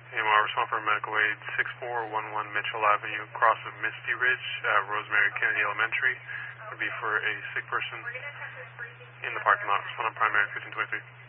AMR, respond for medical aid 6411 Mitchell Avenue, cross of Misty Ridge, Rosemary Kennedy Elementary. Would be for a sick person in the parking lot. Respond on primary 1523.